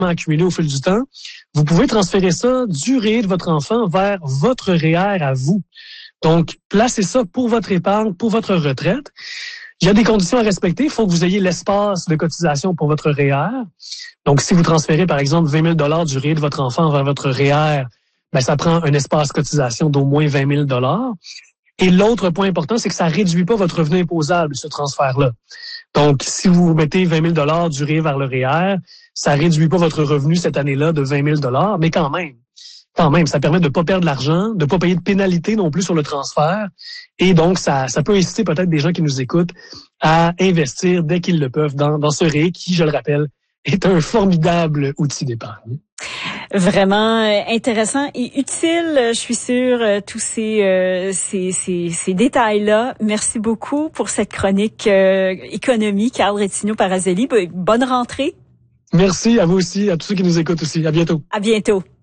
accumulé au fil du temps, vous pouvez transférer ça du REER de votre enfant vers votre REER à vous. Donc, placez ça pour votre épargne, pour votre retraite. Il y a des conditions à respecter. Il faut que vous ayez l'espace de cotisation pour votre REER. Donc, si vous transférez, par exemple, 20 000 du REER de votre enfant vers votre REER, ça prend un espace cotisation d'au moins 20 000 Et l'autre point important, c'est que ça réduit pas votre revenu imposable, ce transfert-là. Donc, si vous mettez 20 000 du REER vers le REER, ça réduit pas votre revenu cette année-là de 20 000 mais quand même, ça permet de pas perdre l'argent, de pas payer de pénalité non plus sur le transfert. Et donc, ça peut inciter peut-être des gens qui nous écoutent à investir dès qu'ils le peuvent dans ce REER qui, je le rappelle, est un formidable outil d'épargne. Vraiment intéressant et utile, je suis sûre, tous ces détails-là. Merci beaucoup pour cette chronique économie, Carl Rétino-Parazelli. Bonne rentrée. Merci à vous aussi, à tous ceux qui nous écoutent aussi. À bientôt. À bientôt.